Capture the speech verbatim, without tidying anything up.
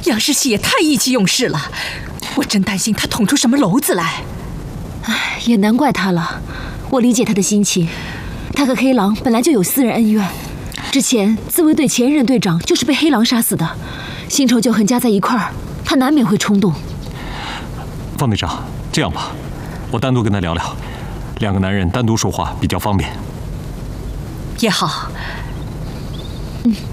杨世熙也太意气用事了，我真担心他捅出什么篓子来。 唉，也难怪他了，我理解他的心情。他和黑狼本来就有私人恩怨，之前自卫队前任队长就是被黑狼杀死的，新仇旧恨加在一块儿，他难免会冲动。 方队长，这样吧，我单独跟他聊聊，两个男人单独说话比较方便。 也好。 嗯。